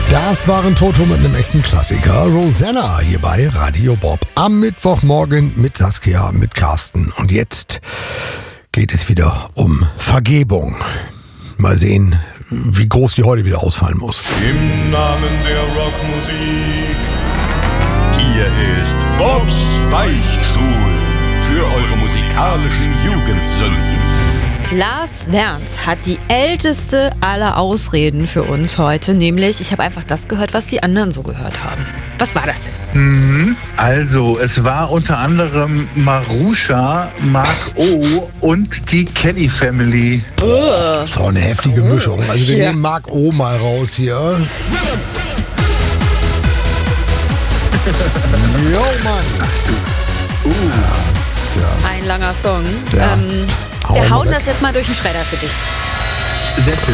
Das waren Toto mit einem echten Klassiker. Rosanna hier bei Radio Bob. Am Mittwochmorgen mit Saskia, mit Carsten. Und jetzt geht es wieder um Vergebung. Mal sehen, wie groß die heute wieder ausfallen muss. Im Namen der Rockmusik. Hier ist Bobs Beichtstuhl für eure musikalischen Jugendsünden. Lars Wernz hat die älteste aller Ausreden für uns heute, nämlich ich habe einfach das gehört, was die anderen so gehört haben. Was war das denn? Also, es war unter anderem Marusha, Mark O. und die Kelly Family. Das war eine heftige Mischung. Also wir nehmen Mark O. mal raus hier. Jo, Mann. Ein langer Song. Ja. Wir hauen das jetzt mal durch den Schredder für dich. Sehr schön.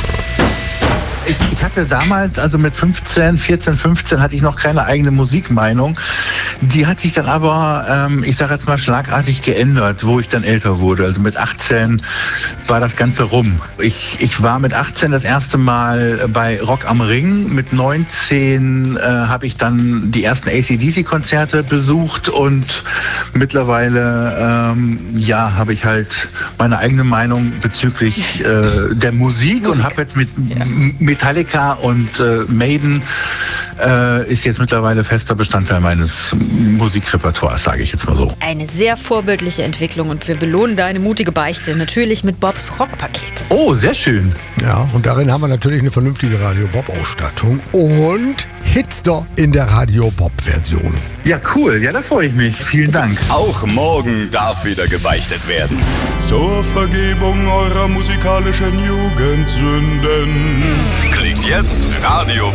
Ich hatte damals, also mit 14, 15, hatte ich noch keine eigene Musikmeinung. Die hat sich dann aber, ich sage jetzt mal, schlagartig geändert, wo ich dann älter wurde. Also mit 18 war das Ganze rum. Ich war mit 18 das erste Mal bei Rock am Ring. Mit 19 habe ich dann die ersten AC/DC-Konzerte besucht und mittlerweile, habe ich halt meine eigene Meinung bezüglich der Musik und habe jetzt mit Metallica und Maiden ist jetzt mittlerweile fester Bestandteil meines Musikrepertoires, sage ich jetzt mal so. Eine sehr vorbildliche Entwicklung und wir belohnen deine mutige Beichte natürlich mit Bobs Rockpaket. Oh, sehr schön. Ja, und darin haben wir natürlich eine vernünftige Radio Bob-Ausstattung und Hitster in der Radio Bob-Version. Ja, cool. Ja, da freue ich mich. Vielen Dank. Auch morgen darf wieder gebeichtet werden. Zur Vergebung eurer musikalischen Jugendsünden. Klickt jetzt radiobob.de.